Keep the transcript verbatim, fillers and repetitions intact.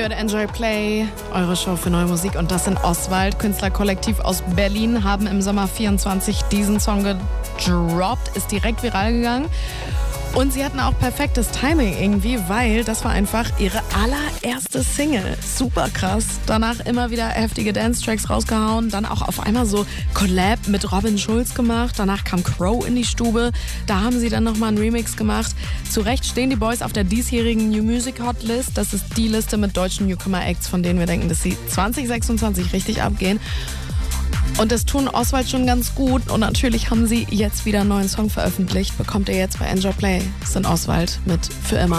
Ihr hört Enjoy Play, eure Show für neue Musik. Und das sind Oswald, Künstlerkollektiv aus Berlin, haben im Sommer vierundzwanzig diesen Song gedroppt, ist direkt viral gegangen. Und sie hatten auch perfektes Timing irgendwie, weil das war einfach ihre allererste Single. Super krass. Danach immer wieder heftige Dance-Tracks rausgehauen. Dann auch auf einmal so Collab mit Robin Schulz gemacht. Danach kam Crow in die Stube. Da haben sie dann nochmal einen Remix gemacht. Zu Recht stehen die Boys auf der diesjährigen New Music Hot List. Das ist die Liste mit deutschen Newcomer-Acts, von denen wir denken, dass sie zwanzig sechsundzwanzig richtig abgehen. Und das tun Oswald schon ganz gut. Und natürlich haben sie jetzt wieder einen neuen Song veröffentlicht. Bekommt ihr jetzt bei Enjoy Play. Das sind Oswald mit Für immer.